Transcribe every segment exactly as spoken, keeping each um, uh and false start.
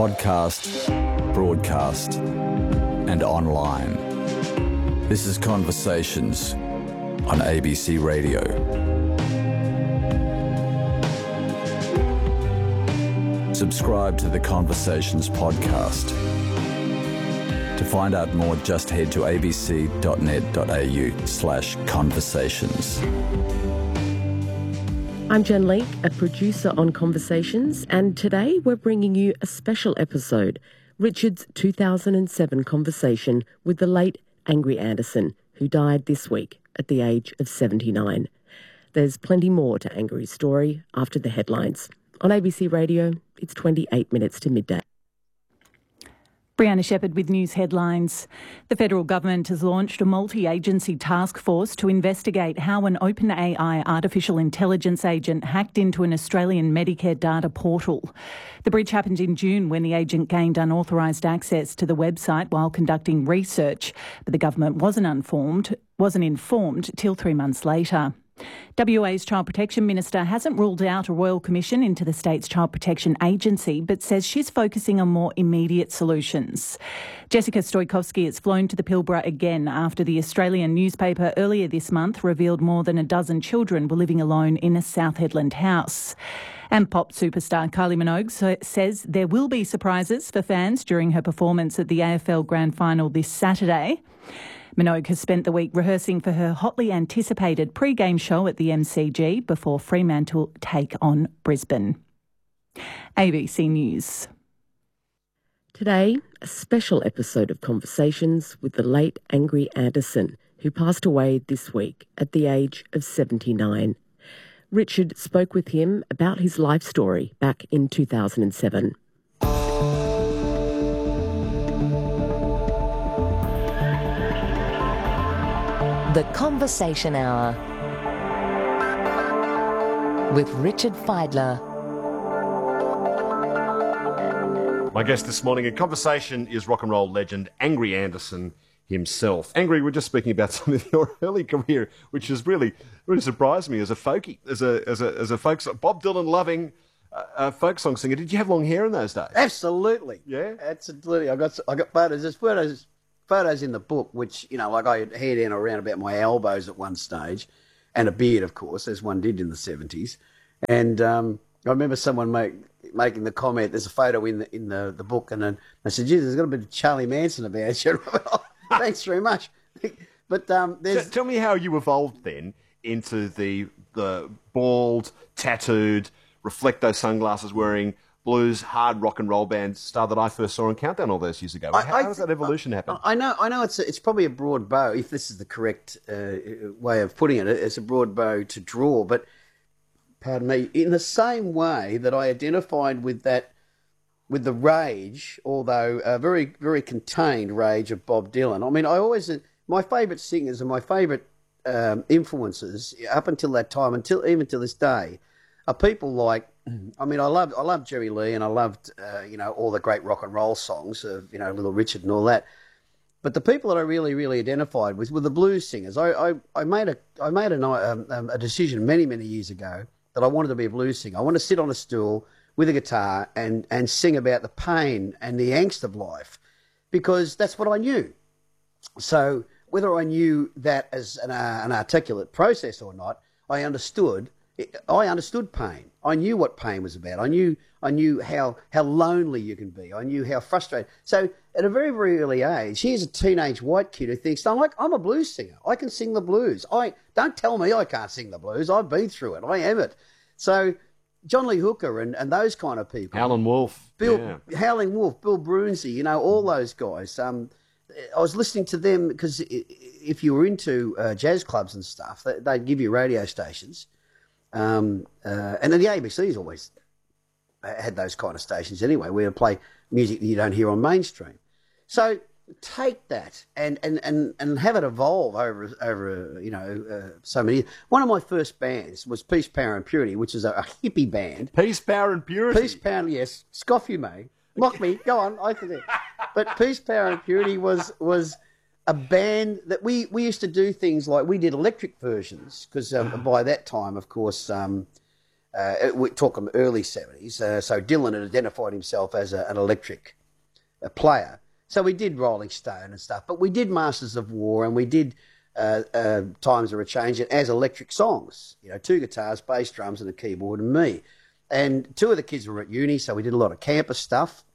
podcast, broadcast, and online. This is Conversations on A B C Radio. Subscribe to the Conversations podcast. To find out more, just head to abc.net.au slash conversations. I'm Jen Leake, a producer on Conversations, and today we're bringing you a special episode, Richard's two thousand seven conversation with the late Angry Anderson, who died this week at the age of seventy-nine. There's plenty more to Angry's story after the headlines. On A B C Radio, it's twenty-eight minutes to midday. Brianna Shepherd with news headlines. The federal government has launched a multi-agency task force to investigate how an OpenAI artificial intelligence agent hacked into an Australian Medicare data portal. The breach happened in June when the agent gained unauthorised access to the website while conducting research, but the government wasn't informed, wasn't informed till three months later. W A's Child Protection Minister hasn't ruled out a royal commission into the state's Child Protection Agency, but says she's focusing on more immediate solutions. Jessica Stoikovsky has flown to the Pilbara again after the Australian newspaper earlier this month revealed more than a dozen children were living alone in a South Hedland house. And pop superstar Kylie Minogue says there will be surprises for fans during her performance at the A F L Grand Final this Saturday. Minogue has spent the week rehearsing for her hotly anticipated pre-game show at the M C G before Fremantle take on Brisbane. A B C News. Today, a special episode of Conversations with the late Angry Anderson, who passed away this week at the age of seventy-nine. Richard spoke with him about his life story back in two thousand seven. The Conversation Hour with Richard Fidler. My guest this morning in conversation is rock and roll legend Angry Anderson himself. Angry, we're just speaking about some of your early career, which has really, really surprised me as a folkie, as a as a as a folk song, Bob Dylan loving uh, uh, folk song singer. Did you have long hair in those days? Absolutely, yeah, absolutely. I got I got photos. There's photos. Photos in the book, which, you know, like I had hair down around about my elbows at one stage, and a beard, of course, as one did in the seventies. And um, I remember someone make, making the comment, there's a photo in the in the, the book, and then I said, geez, there's got a bit of Charlie Manson about you. Thanks very much. But um, there's... Tell me how you evolved then into the the bald, tattooed, reflecto sunglasses wearing, blues, hard rock and roll band star that I first saw on Countdown all those years ago. How, I, I, how does that evolution happen? I know, I know. It's a, it's probably a broad bow, if this is the correct uh, way of putting it. It's a broad bow to draw, but pardon me. In the same way that I identified with that, with the rage, although a very very contained rage of Bob Dylan. I mean, I always my favourite singers and my favourite um, influences up until that time, until even to this day, are people like. I mean, I loved I loved Jerry Lee, and I loved uh, you know, all the great rock and roll songs of, you know, Little Richard and all that. But the people that I really really identified with were the blues singers. I I, I made a I made a, um, a decision many many years ago that I wanted to be a blues singer. I wanted to sit on a stool with a guitar and and sing about the pain and the angst of life, because that's what I knew. So whether I knew that as an, uh, an articulate process or not, I understood. I understood pain. I knew what pain was about. I knew I knew how, how lonely you can be. I knew how frustrated. So at a very, very early age, here's a teenage white kid who thinks, I'm like, I'm a blues singer. I can sing the blues. I don't tell me I can't sing the blues. I've been through it. I am it. So John Lee Hooker and, and those kind of people. Howlin' Wolf. Bill, yeah. Howlin' Wolf, Bill Brunsey, you know, all those guys. Um, I was listening to them because if you were into uh, jazz clubs and stuff, they, they'd give you radio stations. Um, uh, and then the A B C's always had those kind of stations anyway, where they play music that you don't hear on mainstream. So take that and, and, and, and have it evolve over, over you know, uh, so many years. One of my first bands was Peace, Power and Purity, which is a, a hippie band. Peace, Power and Purity? Peace, Power, yes. Scoff you may. Mock me. Go on. I forget. But Peace, Power and Purity was... was a band that we, we used to do things like we did electric versions because um, by that time, of course, um, Uh, we talk them early seventies. Uh, so Dylan had identified himself as a, an electric a player. So we did Rolling Stone and stuff, but we did Masters of War and we did uh, uh, Times Are a Changin' as electric songs. You know, two guitars, bass drums, and a keyboard, and me. And two of the kids were at uni, so we did a lot of campus stuff.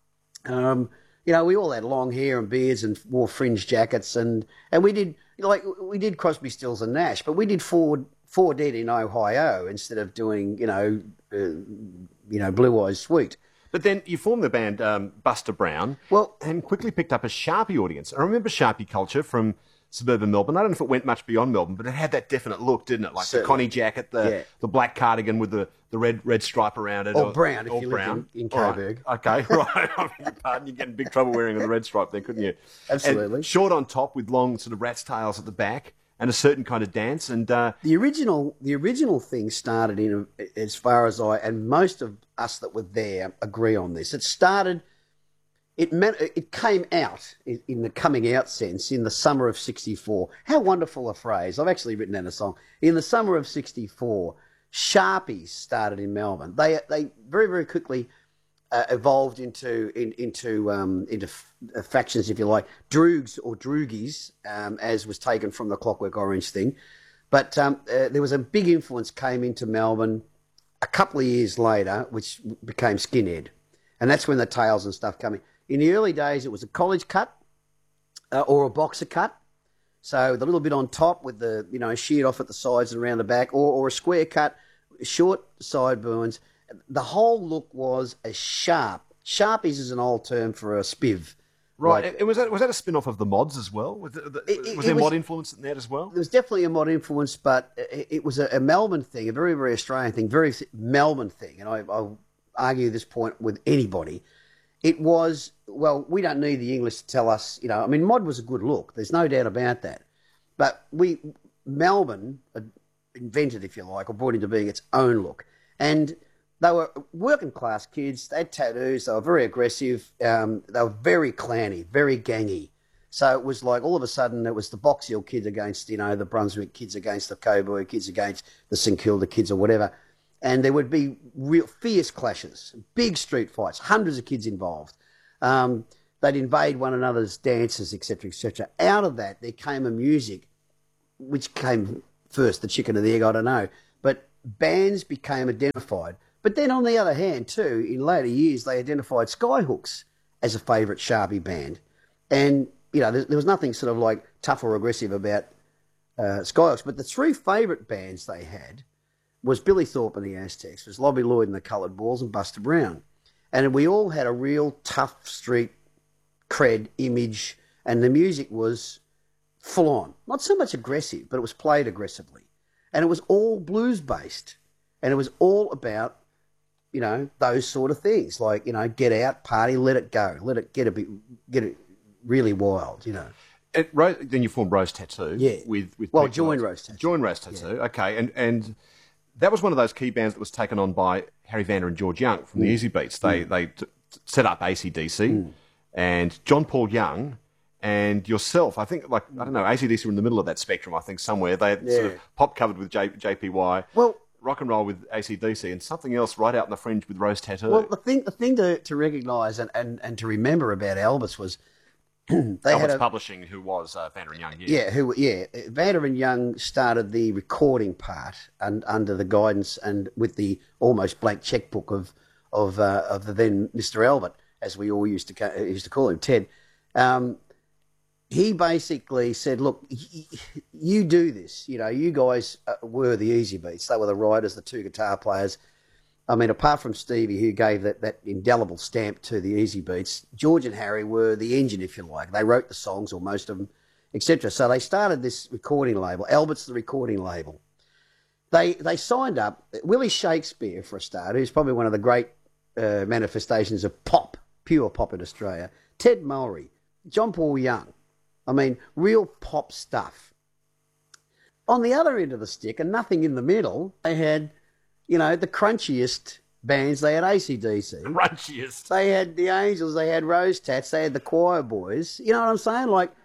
Um, you know, we all had long hair and beards and wore fringe jackets, and, and we did like we did Crosby, Stills and Nash, but we did Four Four Dead in Ohio instead of doing you know uh, you know Blue Eyes Sweet. But then you formed the band um, Buster Brown, well, and quickly picked up a Sharpie audience. I remember Sharpie culture from suburban Melbourne. I don't know if it went much beyond Melbourne, but it had that definite look, didn't it? Like Certainly. the Connie jacket, the Yeah. the black cardigan with the, the red red stripe around it. Or brown, if or you brown. lived in, in All right. Coburg. Okay, right. I beg your pardon. You'd get in big trouble wearing the red stripe there, couldn't you? Absolutely. And short on top with long sort of rat's tails at the back and a certain kind of dance. And uh, The original, the original thing started in, a, as far as I and most of us that were there agree on this. It started, it meant, it came out in, in the coming out sense in the summer of sixty-four. How wonderful a phrase! I've actually written down a song. In the summer of sixty-four, Sharpies started in Melbourne. They they very very quickly uh, evolved into in, into um, into f- factions, if you like, Droogs or Droogies, um, as was taken from the Clockwork Orange thing. But um, uh, there was a big influence came into Melbourne a couple of years later, which became Skinhead, and that's when the tails and stuff came in. In the early days, it was a college cut uh, or a boxer cut, so the little bit on top with the you know sheared off at the sides and around the back, or, or a square cut, short sideburns. The whole look was a sharp. Sharpies is an old term for a spiv. right, Like, it, was that was that a spin off of the Mods as well? Was, it, the, It- it- was it there was- mod influence in that as well? there was definitely a mod influence, but it, it was a, a Melbourne thing, a very, very Australian thing, very Melbourne thing. And I, I'll argue this point with anybody. It was, well, we don't need the English to tell us, you know, I mean, mod was a good look. There's no doubt about that. But we, Melbourne invented, if you like, or brought into being its own look. And they were working class kids. They had tattoos. They were very aggressive. Um, they were very clanny, very gangy. So it was like all of a sudden it was the Box Hill kids against, you know, the Brunswick kids against the Coburg kids against the St Kilda kids or whatever. And there would be real fierce clashes, big street fights, hundreds of kids involved. Um, they'd invade one another's dances, et cetera, et cetera. Out of that, there came a music, which came first, the chicken or the egg, I don't know. But bands became identified. But then on the other hand, too, in later years, they identified Skyhooks as a favourite Sharpie band. And, you know, there, there was nothing sort of like tough or aggressive about uh, Skyhooks. But the three favourite bands they had was Billy Thorpe and the Aztecs, was Lobby Lloyd and the Coloured Balls, and Buster Brown. And we all had a real tough street cred image, and the music was full on. Not so much aggressive, but it was played aggressively. And it was all blues-based. And it was all about, you know, those sort of things, like, you know, get out, party, let it go, let it get a bit, get it really wild, you know. It, Rose, then you formed Rose Tattoo. Yeah. With, with Well, Pete join Knight. Rose Tattoo. Join Rose Tattoo, okay. And and that was one of those key bands that was taken on by Harry Vander and George Young from the Easy Beats. They, they t- t- set up A C D C Mm. and John Paul Young and yourself. I think, like, I don't know, A C D C were in the middle of that spectrum, I think, somewhere. They had sort Yeah. of pop covered with J, JPY. Well, rock and roll with A C D C, and something else right out in the fringe with Rose Tattoo. Well, the thing, the thing to, to recognise and, and, and to remember about Elvis was they had Elvis a, Publishing, who was uh, Vander and Young. Yeah. yeah, who yeah, Vander and Young started the recording part and, under the guidance and with the almost blank checkbook of of uh, of the then Mister Albert, as we all used to ca- used to call him, Ted. Um, he basically said, "Look, y- y- you do this. You know, you guys uh, were the Easy Beats. They were the writers, the two guitar players. I mean, apart from Stevie, who gave that, that indelible stamp to the Easy Beats, George and Harry were the engine, if you like. They wrote the songs, or most of them, et cetera. So they started this recording label. Albert's the recording label. They they signed up Willie Shakespeare, for a start, who's probably one of the great uh, manifestations of pop, pure pop in Australia. Ted Mulry, John Paul Young. I mean, real pop stuff. On the other end of the stick, and nothing in the middle, they had, you know, the crunchiest bands. They had A C D C. Crunchiest. They had the Angels. They had Rose Tats. They had the Choir Boys. You know what I'm saying? Like,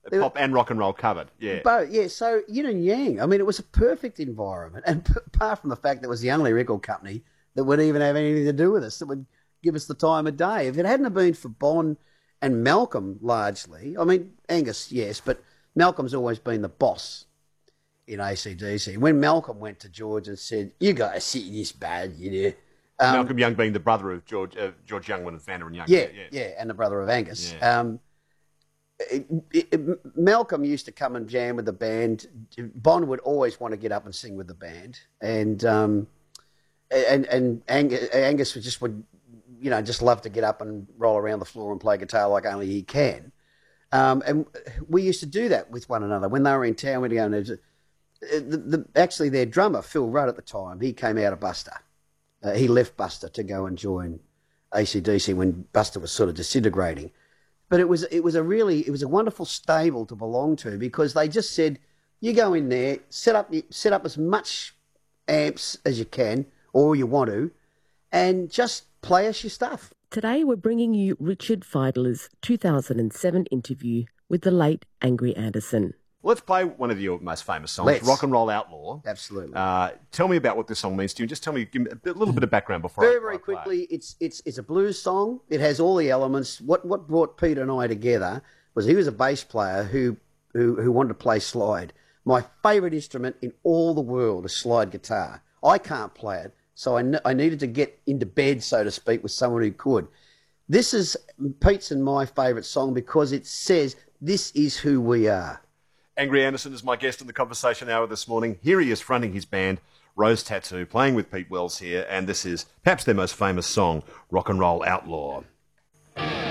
They Pop were, and rock and roll covered, yeah. Both, yeah, so yin and yang. I mean, it was a perfect environment. And p- apart from the fact that it was the only record company that would even have anything to do with us, that would give us the time of day. If it hadn't have been for Bon and Malcolm, largely, I mean, Angus, yes, but Malcolm's always been the boss in A C D C. When Malcolm went to George and said, you guys sit in this bad, you know. Um, Malcolm Young being the brother of George uh, George Young and Vander and Young. Yeah, yeah, yeah, and the brother of Angus. Yeah. Um, it, it, it, Malcolm used to come and jam with the band. Bon would always want to get up and sing with the band, and um, and and Angus, Angus would just would you know just love to get up and roll around the floor and play guitar like only he can. Um, and we used to do that with one another when they were in town. We'd go and the, the, actually their drummer Phil Rudd at the time, he came out of Buster. Uh, he left Buster to go and join A C D C when Buster was sort of disintegrating. But it was it was a really it was a wonderful stable to belong to, because they just said, you go in there, set up set up as much amps as you can or you want to, and just play us your stuff. Today we're bringing you Richard Fidler's two thousand seven interview with the late Angry Anderson. Let's play one of your most famous songs, Let's. Rock and Roll Outlaw. Absolutely. Uh, tell me about what this song means to you. Just tell me, give me a bit- little bit of background before Very, I very I play it. quickly, it's it's it's a blues song. It has all the elements. What what brought Peter and I together was he was a bass player who who, who wanted to play slide. My favourite instrument in all the world is slide guitar. I can't play it, so I, n- I needed to get into bed, so to speak, with someone who could. This is Pete's and my favourite song because it says, this is who we are. Angry Anderson is my guest in the Conversation Hour this morning. Here he is fronting his band, Rose Tattoo, playing with Pete Wells here, and this is perhaps their most famous song, Rock and Roll Outlaw.